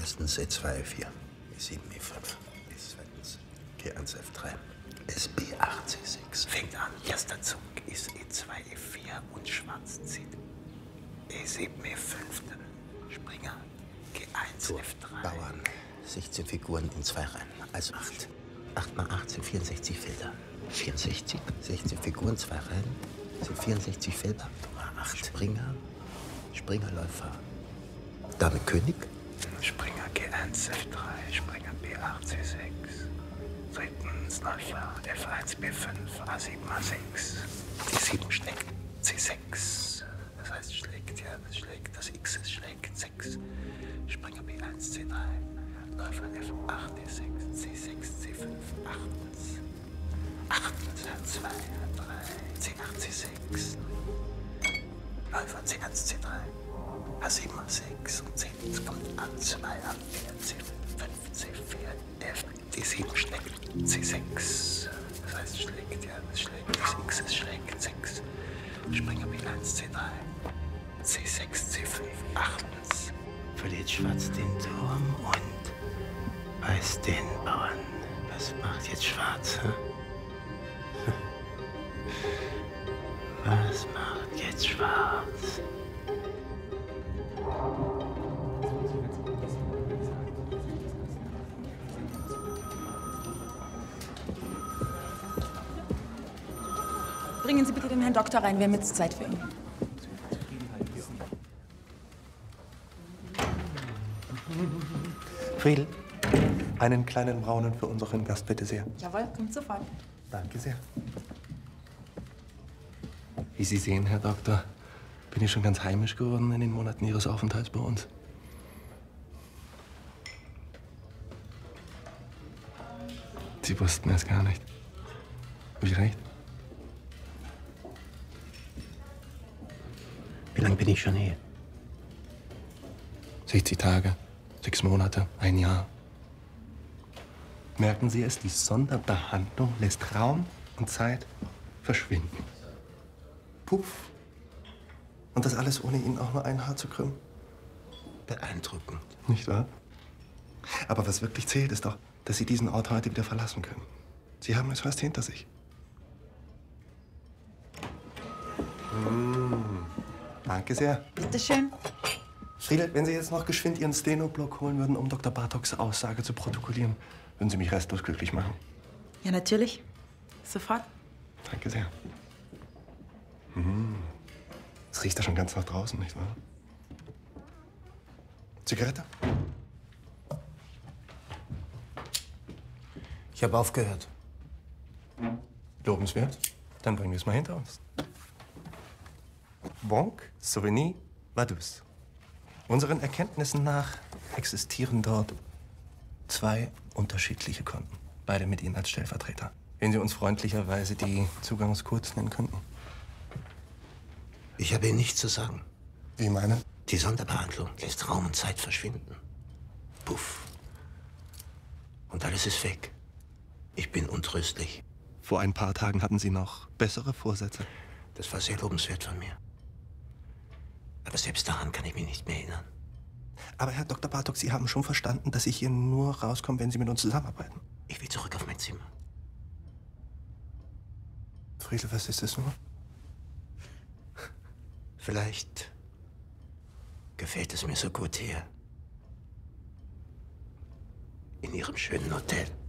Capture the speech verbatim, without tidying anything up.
Erstens E zwei, E vier, E sieben, E fünf. Zweitens G eins, F drei. S B acht, C sechs. Fängt an. Erster Zug ist E zwei, E vier und schwarz zieht. E sieben, E fünf, dann Springer. G eins, so, F drei. Bauern. sechzehn Figuren in zwei Reihen. Also acht. acht mal acht sind vierundsechzig Felder. vierundsechzig. sechzehn Figuren, zwei Reihen. Sind vierundsechzig Felder. Nummer acht. Springer. Springerläufer. Dame König. Springer G eins, F drei. Springer B acht, C sechs. Drittens Läufer F eins, B fünf, A sieben, A sechs. Die sieben schlägt C sechs. Das heißt, schlägt, ja, das schlägt, das X ist schlägt sechs. Springer B eins, C drei. Läufer F acht, D sechs, C sechs, C fünf, achtens. Achtens H zwei, H drei, C acht, C sechs. Läufer C eins, C drei. H sieben, H sechs. Und zehntens kommt A zwei, A vier, C fünf, C vier, F. Die sieben schlägt C sechs. Das heißt, schlägt, ja, das schlägt, das X ist schlägt sechs. Springer B eins, C drei. C sechs, C fünf, achtens. Verliert Schwarz den Turm und weiß den Bauern. Was macht jetzt Schwarz, hm? Was macht jetzt Schwarz? Bringen Sie bitte den Herrn Doktor rein, wir haben jetzt Zeit für ihn. Friedel, einen kleinen Braunen für unseren Gast, bitte sehr. Jawohl, kommt sofort. Danke sehr. Wie Sie sehen, Herr Doktor, bin ich schon ganz heimisch geworden in den Monaten Ihres Aufenthalts bei uns. Sie wussten es gar nicht. Hab ich recht? Wie lange bin ich schon hier? sechzig Tage, sechs Monate, ein Jahr. Merken Sie es, die Sonderbehandlung lässt Raum und Zeit verschwinden. Puff. Und das alles ohne Ihnen auch nur ein Haar zu krümmen. Beeindruckend. Nicht wahr? Aber was wirklich zählt, ist doch, dass Sie diesen Ort heute wieder verlassen können. Sie haben es fast hinter sich. Mmh. Danke sehr. Bitte schön. Friedel, wenn Sie jetzt noch geschwind Ihren Steno-Block holen würden, um Doktor Bartoks Aussage zu protokollieren, würden Sie mich restlos glücklich machen. Ja, natürlich. Sofort. Danke sehr. Mmh. Es riecht ja schon ganz nach draußen, nicht wahr? Zigarette? Ich habe aufgehört. Lobenswert. Dann bringen wir es mal hinter uns. Bonk, Souvenir, Vaduz. Unseren Erkenntnissen nach existieren dort zwei unterschiedliche Konten. Beide mit Ihnen als Stellvertreter. Wenn Sie uns freundlicherweise die Zugangscodes nennen könnten. Ich habe Ihnen nichts zu sagen. Wie meine? Die Sonderbehandlung lässt Raum und Zeit verschwinden. Puff. Und alles ist weg. Ich bin untröstlich. Vor ein paar Tagen hatten Sie noch bessere Vorsätze. Das war sehr lobenswert von mir. Aber selbst daran kann ich mich nicht mehr erinnern. Aber Herr Doktor Bartok, Sie haben schon verstanden, dass ich hier nur rauskomme, wenn Sie mit uns zusammenarbeiten. Ich will zurück auf mein Zimmer. Friedel, was ist das nur? Vielleicht gefällt es mir so gut hier. In Ihrem schönen Hotel.